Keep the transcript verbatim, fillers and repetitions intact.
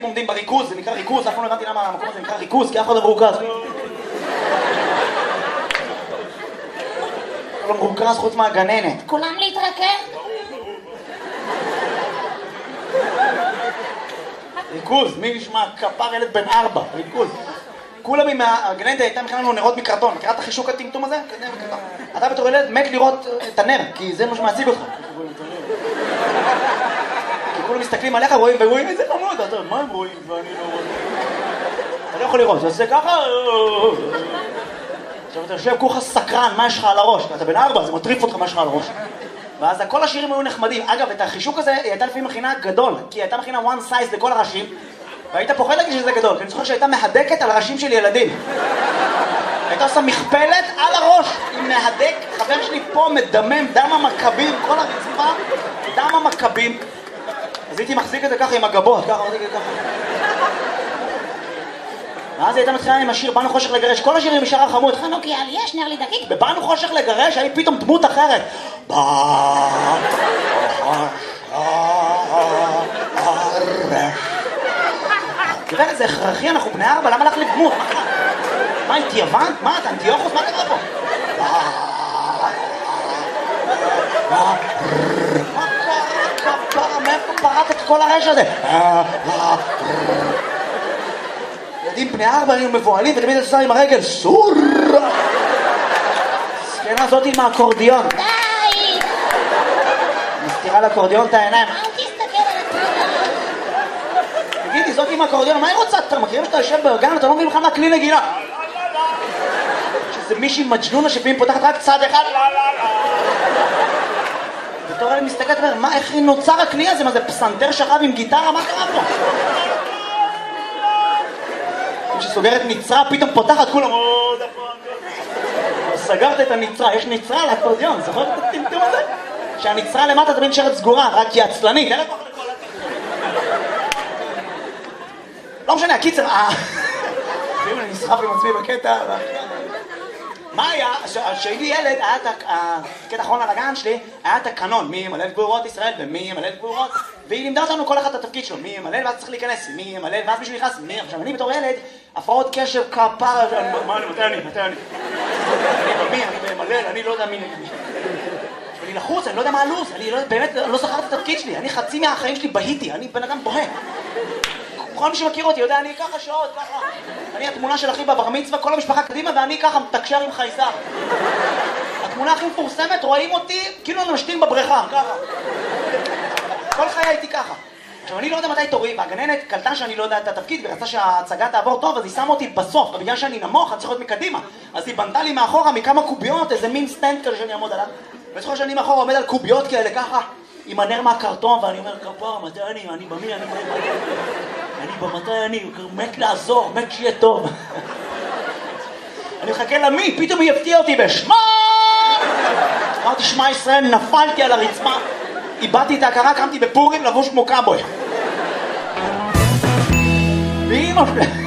עומדים בריכוז, זה נקרא ריכוז, אף פעם לא הבנתי למה המקום הזה נקרא ריכוז, כי אף אחד לא מרוכז. לא מרוכז חוץ מהגננת. כולם להתרכז? ריכוז, מי נשמע? כפר ילד בן ארבע, ריכוז. כולם עם הגננת הייתה מכינה לנו נרות מקרטון, מכירה את החישוק הטמטום הזה? אתה בתור ילד מת לראות את הנר, כי זה מה שמעציב אותך. כי כולם מסתכלים עליך רואים ורואים איזה חמוד, אתה יודע, מה הם רואים ואני לא רואה? אתה לא יכול לראות, זה ככה... עכשיו אתה יושב כולך סקרן, מה יש לך על הראש? אתה בן ארבע, זה מטריף אותך מה יש לך על הראש. ואז כל השירים היו נחמדים. אגב, את החישוק הזה היא הייתה לפעמים מכינה גדול, כי היא הייתה מכינה one size לכל הראשים, והיית פוחד להגיד שזה גדול, כי אני זוכר שהייתה מהדקת על הראשים של ילדים. הייתה עושה מכפלת על הראש, עם מהדק, חבר שלי פה מדמם, דם המכבים, כל הרצפה, דם המכבים. אז הייתי מחזיק את זה ככה עם הגבות, ככה, מחזיק את זה ככה. ואז הייתה מתחילה עם השיר, באנו חושך לגרש, כל השירים משאר החמוד, חנוכי על יש, נר לי דקיק. ובאנו חושך לגרש, היה פתאום דמות אחרת. באנו חושך לגרש. תראה, זה הכרחי, אנחנו בני ארבע, למה להחליף דמות? מה קרה? מה, הייתי יוון? מה, אתה אנטיוכוס? מה קרה פה? מה קרה? כפרה, מאיפה פרט את כל הרש הזה? ילדים בני ארבע היו מבועלים ותמיד עושה עם הרגל סור! סקנה זאת עם האקורדיון. די! מסתירה לאקורדיון את העיניים. אל תסתכל על התמונה. תגידי, זאת עם האקורדיון, מה היא רוצה? אתה מכירים שאתה יושב בארגן, אתה לא מבין לך מה כלי נגינה? שזה מישהי מג'נונה שפעמים פותחת רק צד אחד. בתור אלה מסתכלת ואומר, מה, איך נוצר הכלי הזה? מה זה פסנתר שכב עם גיטרה? מה קרה פה? כשסוגרת נצרה, פתאום פותחת כולם, סגרת את הנצרה, יש נצרה על האקורדיון, זוכרת את הטמטום הזה? שהנצרה למטה תמיד נשארת סגורה, רק היא עצלנית. לא משנה, הקיצר, ואם אני נסחף עם עצמי בקטע, מה היה? כשהייתי ילד, היה את הקטע האחרון על הגן שלי, היה את הקנון, מי ימלא את גבורות ישראל ומי ימלא את גבורות, והיא לימדה אותנו כל אחד את התפקיד שלו, מי ימלא ואז צריך להיכנס, מי ימלא ואז מישהו נכנס, מי? עכשיו אני בתור ילד, הפרעות קשב כפרה, מה אני, מתי אני, מתי אני? אני במי, אני ממלא, אני לא יודע מי נגד מי. אני לחוץ, אני לא יודע מה הלו"ז, אני באמת לא זכר את התפקיד שלי, אני חצי מהחיים שלי בהיתי, אני בן אדם בוהה. כל מי שמכיר אותי יודע, אני ככה שעות, ככה. אני התמונה של אחי בבר מצווה, כל המשפחה קדימה, ואני ככה מתקשר עם חייזר. התמונה הכי מפורסמת, רואים אותי, כאילו אני משתין בבריכה, ככה. כל חיי הייתי ככה. עכשיו, אני לא יודע מתי תורי, והגננת קלטה שאני לא יודע את התפקיד, ורצה שההצגה תעבור טוב, אז היא שמה אותי בסוף, בגלל שאני נמוך, אני צריך להיות מקדימה. אז היא בנתה לי מאחורה מכמה קוביות, איזה מין סטנד כזה שאני אעמוד עליו. וזוכר שאני מאחורה עומד על קוביות כאלה, ככה, עם הנר מהקרטון, ואני אומר, כפר, מתי אני, אני במי, אני במי, אני במתי אני, מת לעזור, מת שיהיה טוב. אני מחכה למי, פתאום היא הפתיעה אותי בשמה! אמרתי, שמע ישראל, נפלתי על הרצפה, איבדתי את ההכרה, קמתי בפורים לבוש כמו קאבוי. ואמא שלי...